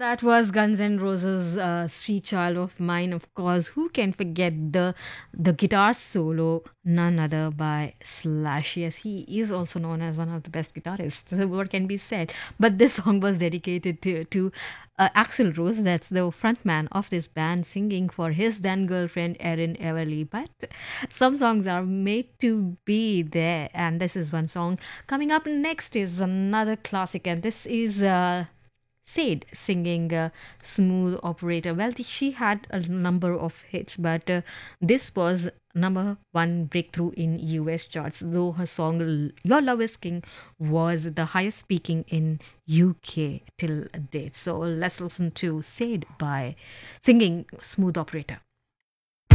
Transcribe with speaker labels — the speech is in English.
Speaker 1: That was Guns N' Roses' "Sweet Child of Mine." Of course, who can forget the guitar solo? None other by Slash. Yes, he is also known as one of the best guitarists. What can be said? But this song was dedicated to Axl Rose. That's the frontman of this band, singing for his then girlfriend Erin Everly. But some songs are made to be there, and this is one song. Coming up next is another classic, and this is. Said singing Smooth Operator. Well, she had a number of hits, but this was number one breakthrough in US charts, though her song Your Love is King was the highest speaking in UK till date. So let's listen to Said by singing Smooth Operator.